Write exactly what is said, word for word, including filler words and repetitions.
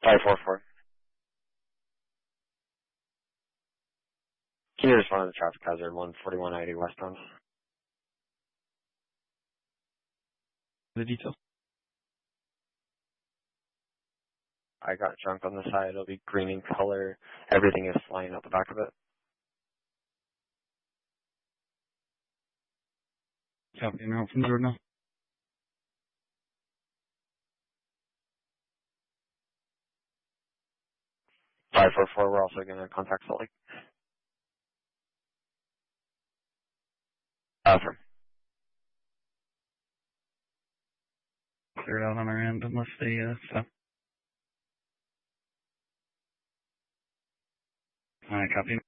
five four four. Can you respond to the traffic hazard one forty-one ninety westbound? The details. I got drunk on the side. It'll be green in color. Everything is flying out the back of it. Copy now from the road now. five four four, we're also going to contact Salt Lake. Affirm. Clear it out on our end unless they uh, stop. Alright, copy.